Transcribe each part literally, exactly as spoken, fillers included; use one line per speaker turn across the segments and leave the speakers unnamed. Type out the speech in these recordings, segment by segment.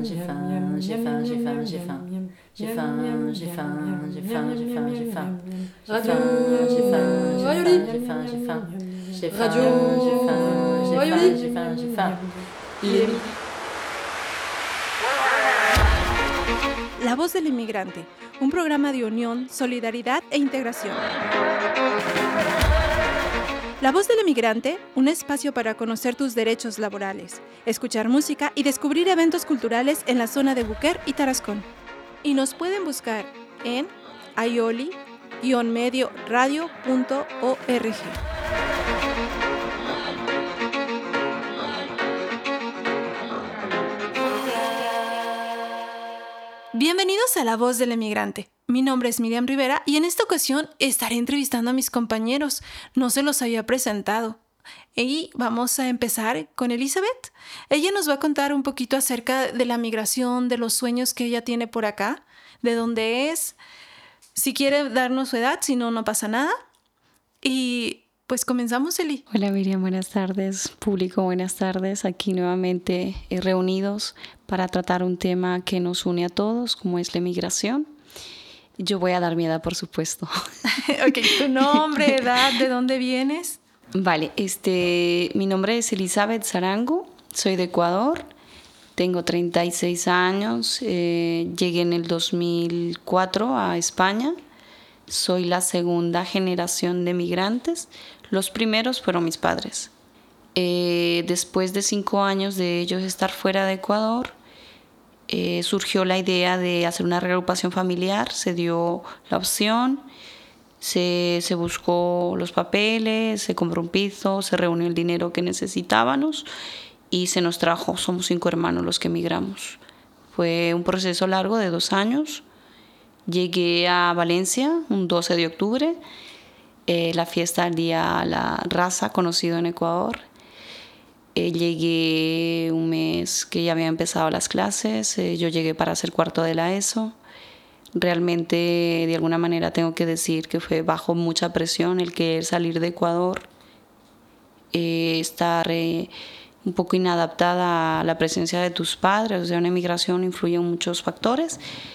faim, j'ai faim, j'ai faim, j'ai faim, j'ai faim. J'ai faim, j'ai faim, j'ai faim, j'ai faim, j'ai faim.
Radio
J'ai faim, j'ai
Rayoli.
faim, j'ai faim, j'ai faim. J'ai faim,
Radio
j'ai faim, j'ai
Rayoli.
faim, j'ai faim, j'ai faim.
Il est midi.
La Voz del Inmigrante, un programa de unión, solidaridad e integración. La Voz del Inmigrante, un espacio para conocer tus derechos laborales, escuchar música y descubrir eventos culturales en la zona de Buquer y Tarascón. Y nos pueden buscar en aioli guion medio radio punto org. Bienvenidos a La Voz del Emigrante. Mi nombre es Miriam Rivera y en esta ocasión estaré entrevistando a mis compañeros. No se los había presentado. Y vamos a empezar con Elizabeth. Ella nos va a contar un poquito acerca de la migración, de los sueños que ella tiene por acá, de dónde es, si quiere darnos su edad, si no, no pasa nada. Y pues comenzamos, Eli.
Hola Miriam, buenas tardes. Público, buenas tardes. Aquí nuevamente eh, reunidos para tratar un tema que nos une a todos, como es la migración. Yo voy a dar mi edad, por supuesto.
Ok, tu nombre, edad, ¿de dónde vienes?
Vale, este, mi nombre es Elizabeth Zarango, soy de Ecuador, tengo treinta y seis años, eh, llegué en el dos mil cuatro a España, soy la segunda generación de migrantes, los primeros fueron mis padres. Eh, después de cinco años de ellos estar fuera de Ecuador, eh, surgió la idea de hacer una reagrupación familiar, se dio la opción. Se, se buscó los papeles, se compró un piso, se reunió el dinero que necesitábamos y se nos trajo. Somos cinco hermanos los que emigramos. Fue un proceso largo de dos años. Llegué a Valencia un doce de octubre, eh, la fiesta del Día la Raza, conocido en Ecuador. Eh, llegué un mes que ya había empezado las clases. Eh, yo llegué para hacer cuarto de la ESO. Realmente, de alguna manera, tengo que decir que fue bajo mucha presión el querer salir de Ecuador, eh, estar eh, un poco inadaptada a la presencia de tus padres. O sea, una emigración influye en muchos factores.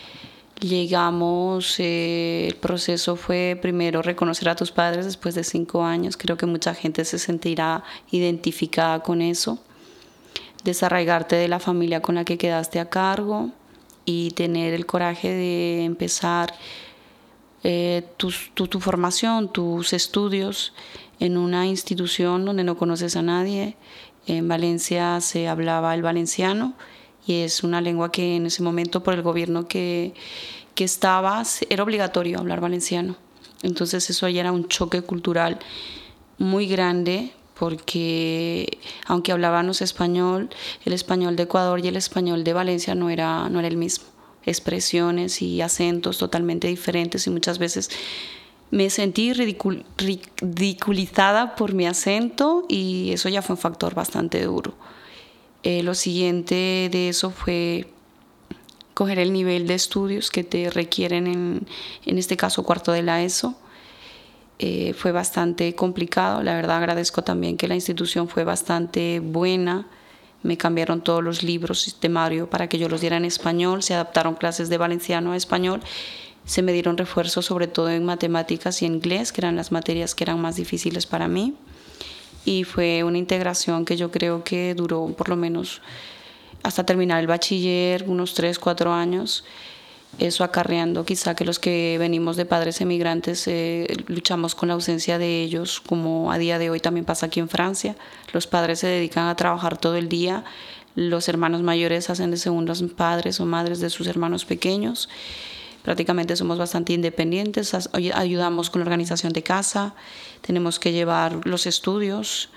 Llegamos, eh, el proceso fue primero reconocer a tus padres después de cinco años. Creo que mucha gente se sentirá identificada con eso. Desarraigarte de la familia con la que quedaste a cargo y tener el coraje de empezar eh, tu, tu, tu formación, tus estudios en una institución donde no conoces a nadie. En Valencia se hablaba el valenciano y es una lengua que en ese momento por el gobierno que, que estaba era obligatorio hablar valenciano. Entonces eso ya era un choque cultural muy grande, porque aunque hablábamos español, el español de Ecuador y el español de Valencia no era, no era el mismo. Expresiones y acentos totalmente diferentes y muchas veces me sentí ridicul- ridiculizada por mi acento y eso ya fue un factor bastante duro. Eh, lo siguiente de eso fue coger el nivel de estudios que te requieren en, en este caso cuarto de la ESO. Eh, fue bastante complicado. La verdad agradezco también que la institución fue bastante buena. Me cambiaron todos los libros, temario, para que yo los diera en español. Se adaptaron clases de valenciano a español. Se me dieron refuerzos sobre todo en matemáticas y en inglés, que eran las materias que eran más difíciles para mí. Y fue una integración que yo creo que duró por lo menos hasta terminar el bachiller, unos tres, cuatro años. Eso acarreando quizá que los que venimos de padres emigrantes eh, luchamos con la ausencia de ellos, como a día de hoy también pasa aquí en Francia. Los padres se dedican a trabajar todo el día, los hermanos mayores hacen de segundos padres o madres de sus hermanos pequeños. Prácticamente somos bastante independientes, ayudamos con la organización de casa, tenemos que llevar los estudios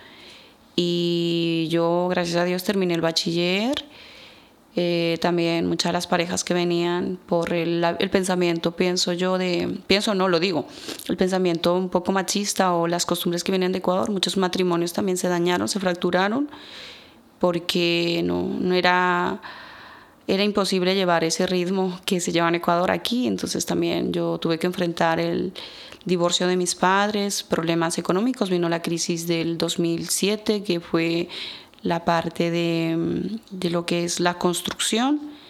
y yo, gracias a Dios, terminé el bachiller. Eh, también muchas de las parejas que venían por el, el pensamiento, pienso yo, de, pienso no, lo digo, el pensamiento un poco machista o las costumbres que vienen de Ecuador, muchos matrimonios también se dañaron, se fracturaron, porque no, no era, era imposible llevar ese ritmo que se lleva en Ecuador aquí. Entonces también yo tuve que enfrentar el divorcio de mis padres, problemas económicos, vino la crisis del dos mil siete, que fue la parte de, de lo que es la construcción.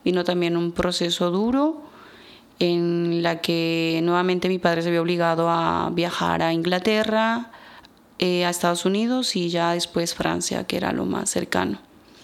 vino también un proceso duro en la que nuevamente mi padre se vio obligado a viajar a Inglaterra, eh, a Estados Unidos y ya después Francia, que era lo más cercano.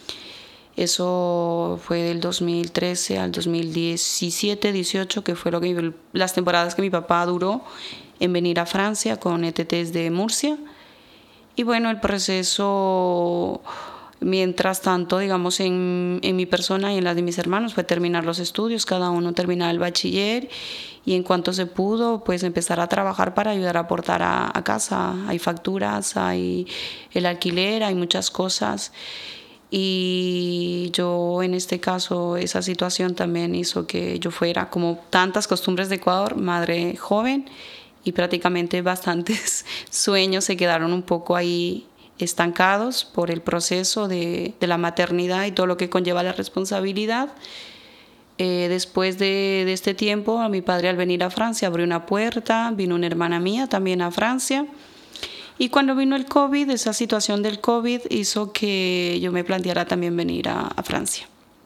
Eso fue del dos mil trece al dos mil diecisiete, dieciocho, que fue lo que, las temporadas que mi papá duró en venir a Francia con E T Ts de Murcia. Y bueno, el proceso, mientras tanto, digamos, en, en mi persona y en la de mis hermanos, fue terminar los estudios, cada uno terminar el bachiller y en cuanto se pudo, pues empezar a trabajar para ayudar a aportar a, a casa. Hay facturas, hay el alquiler, hay muchas cosas. Y yo en este caso, esa situación también hizo que yo fuera, como tantas costumbres de Ecuador, madre joven, y prácticamente bastantes sueños se quedaron un poco ahí estancados por el proceso de, de la maternidad y todo lo que conlleva la responsabilidad. Eh, después de, de este tiempo, a mi padre al venir a Francia abrió una puerta, vino una hermana mía también a Francia. Y cuando vino el COVID, esa situación del COVID hizo que yo me planteara también venir a, a Francia.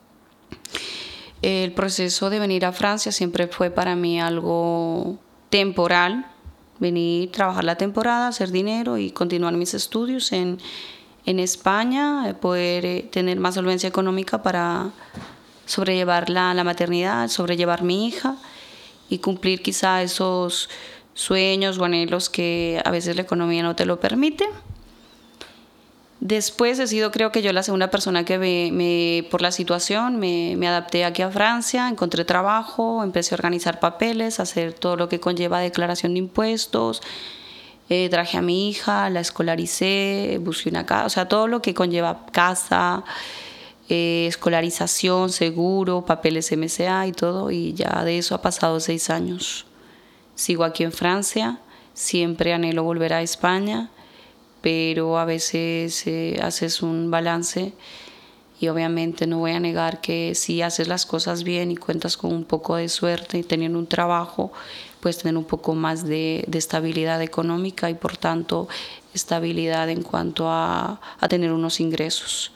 El proceso de venir a Francia siempre fue para mí algo temporal, venir, trabajar la temporada, hacer dinero y continuar mis estudios en, en España, poder eh, tener más solvencia económica para sobrellevar la, la maternidad, sobrellevar mi hija y cumplir quizá esos sueños o anhelos que a veces la economía no te lo permite. Después he sido, creo que yo, la segunda persona que me, me, por la situación me, me adapté aquí a Francia, encontré trabajo, empecé a organizar papeles, a hacer todo lo que conlleva declaración de impuestos, eh, traje a mi hija, la escolaricé, busqué una casa, o sea, todo lo que conlleva casa, eh, escolarización, seguro, papeles M C A y todo, y ya de eso ha pasado seis años. Sigo aquí en Francia, siempre anhelo volver a España, pero a veces eh, haces un balance y obviamente no voy a negar que si haces las cosas bien y cuentas con un poco de suerte y teniendo un trabajo, puedes tener un poco más de, de estabilidad económica y por tanto estabilidad en cuanto a, a tener unos ingresos.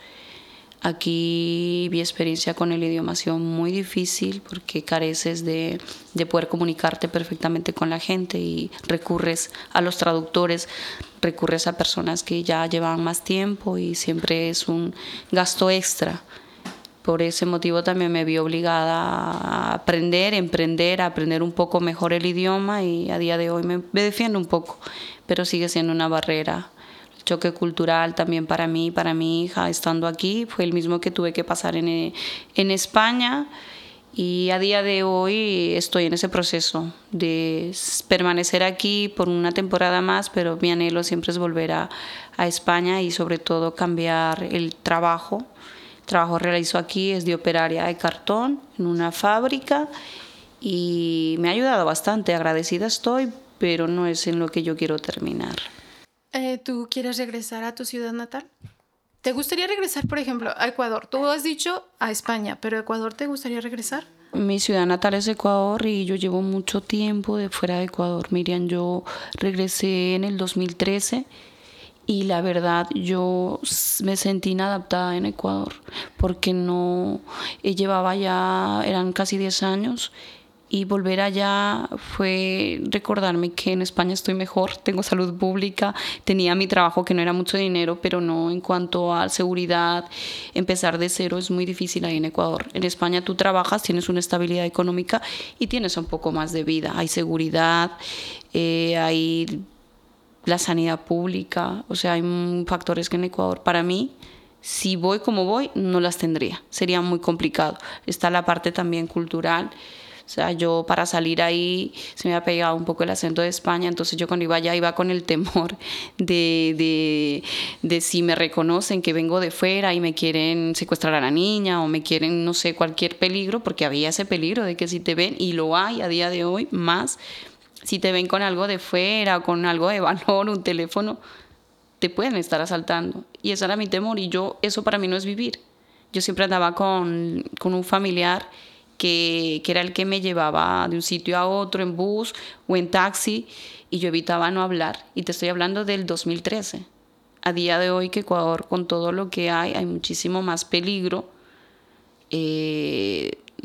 Aquí mi experiencia con el idioma ha sido muy difícil porque careces de, de poder comunicarte perfectamente con la gente y recurres a los traductores, recurres a personas que ya llevan más tiempo y siempre es un gasto extra. Por ese motivo también me vi obligada a aprender, emprender, a aprender un poco mejor el idioma y a día de hoy me, me defiendo un poco, pero sigue siendo una barrera. El choque cultural también para mí, para mi hija, estando aquí, fue el mismo que tuve que pasar en, en España y a día de hoy estoy en ese proceso de permanecer aquí por una temporada más, pero mi anhelo siempre es volver a, a España y sobre todo cambiar el trabajo. El trabajo realizo aquí es de operaria de cartón en una fábrica y me ha ayudado bastante, agradecida estoy, pero no es en lo que yo quiero terminar.
Eh, ¿Tú quieres regresar a tu ciudad natal? ¿Te gustaría regresar, por ejemplo, a Ecuador? Tú has dicho a España, pero ¿a Ecuador te gustaría regresar?
Mi ciudad natal es Ecuador y yo llevo mucho tiempo de fuera de Ecuador. Miriam, yo regresé en el dos mil trece y la verdad yo me sentí inadaptada en Ecuador porque no llevaba ya, eran casi diez años. Y volver allá fue recordarme que en España estoy mejor, tengo salud pública, tenía mi trabajo que no era mucho dinero, pero no en cuanto a seguridad, empezar de cero es muy difícil ahí en Ecuador. En España tú trabajas, tienes una estabilidad económica y tienes un poco más de vida, hay seguridad, eh, hay la sanidad pública, o sea, hay factores que en Ecuador para mí, si voy como voy, no las tendría, sería muy complicado. Está la parte también cultural. O sea, yo para salir ahí se me había pegado un poco el acento de España, entonces yo cuando iba allá iba con el temor de, de, de si me reconocen que vengo de fuera y me quieren secuestrar a la niña o me quieren, no sé, cualquier peligro, porque había ese peligro de que si te ven, y lo hay a día de hoy más, si te ven con algo de fuera o con algo de valor, un teléfono, te pueden estar asaltando. Y ese era mi temor y yo, eso para mí no es vivir. Yo siempre andaba con, con un familiar Que, que era el que me llevaba de un sitio a otro en bus o en taxi y yo evitaba no hablar. Y te estoy hablando del dos mil trece. A día de hoy que Ecuador, con todo lo que hay, hay muchísimo más peligro. Eh,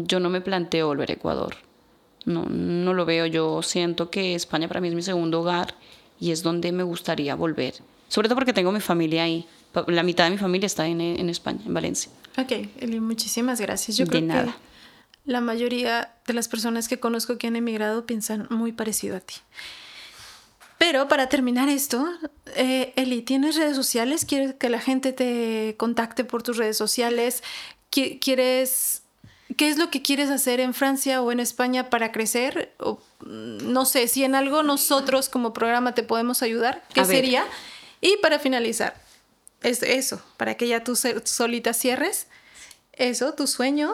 yo no me planteo volver a Ecuador. No, no lo veo. Yo siento que España para mí es mi segundo hogar y es donde me gustaría volver. Sobre todo porque tengo mi familia ahí. La mitad de mi familia está en, en España, en Valencia.
Ok, Eli, muchísimas gracias. Yo creo
De nada.
que la mayoría de las personas que conozco que han emigrado piensan muy parecido a ti. Pero para terminar esto, eh, Eli, ¿tienes redes sociales? ¿Quieres que la gente te contacte por tus redes sociales? ¿Quieres, ¿Qué es lo que quieres hacer en Francia o en España para crecer? O, no sé, si en algo nosotros como programa te podemos ayudar, ¿qué
A ver.
sería? Y para finalizar, es eso, para que ya tú solita cierres eso, tu sueño.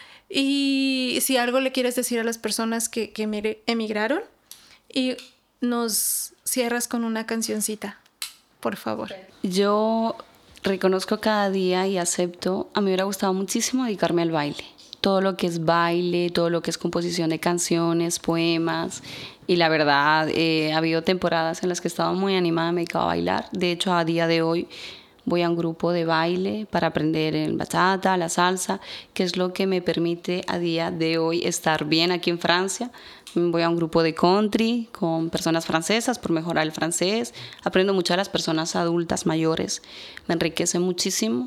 Y si algo le quieres decir a las personas que, que emigraron, y nos cierras con una cancioncita, por favor.
Yo reconozco cada día y acepto, a mí me hubiera gustado muchísimo dedicarme al baile. Todo lo que es baile, todo lo que es composición de canciones, poemas. Y la verdad, eh, ha habido temporadas en las que he estado muy animada, me he dedicado a bailar. De hecho, a día de hoy voy a un grupo de baile para aprender el bachata, la salsa, que es lo que me permite a día de hoy estar bien aquí en Francia. Voy a un grupo de country con personas francesas por mejorar el francés. Aprendo mucho de las personas adultas mayores, me enriquece muchísimo.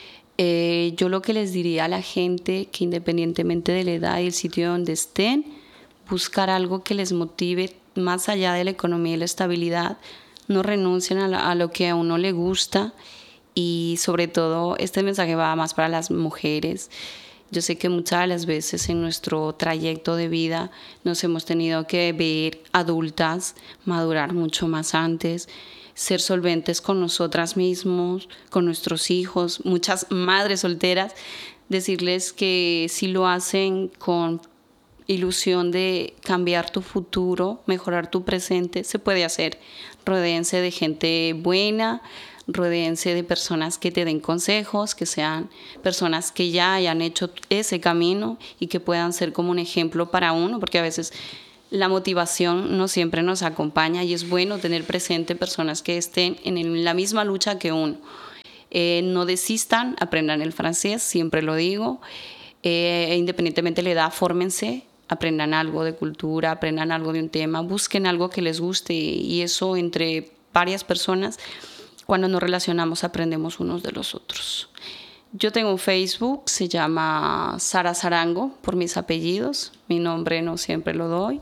Eh, yo lo que les diría a la gente que independientemente de la edad y el sitio donde estén, buscar algo que les motive más allá de la economía y la estabilidad. No renuncien a, la, a lo que a uno le gusta. Y sobre todo, este mensaje va más para las mujeres. Yo sé que muchas de las veces en nuestro trayecto de vida nos hemos tenido que ver adultas, madurar mucho más antes, ser solventes con nosotras mismos, con nuestros hijos, muchas madres solteras, decirles que si lo hacen con ilusión de cambiar tu futuro, mejorar tu presente, se puede hacer. Rodéense de gente buena, rodéense de personas que te den consejos, que sean personas que ya hayan hecho ese camino y que puedan ser como un ejemplo para uno, porque a veces la motivación no siempre nos acompaña y es bueno tener presente personas que estén en la misma lucha que uno. Eh, no desistan, aprendan el francés, siempre lo digo, eh, independientemente de la edad, fórmense, aprendan algo de cultura, aprendan algo de un tema, busquen algo que les guste y eso entre varias personas. Cuando nos relacionamos aprendemos unos de los otros. Yo tengo un Facebook, se llama Sara Sarango, por mis apellidos. Mi nombre no siempre lo doy.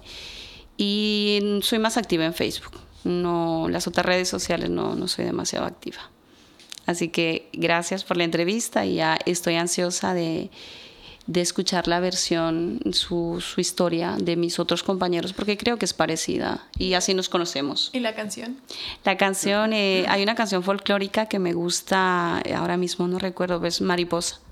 Y soy más activa en Facebook. No, las otras redes sociales no, no soy demasiado activa. Así que gracias por la entrevista y ya estoy ansiosa de, de escuchar la versión, su, su historia de mis otros compañeros, porque creo que es parecida y así nos conocemos.
¿Y la canción?
La canción, eh, hay una canción folclórica que me gusta, ahora mismo no recuerdo, es Mariposa.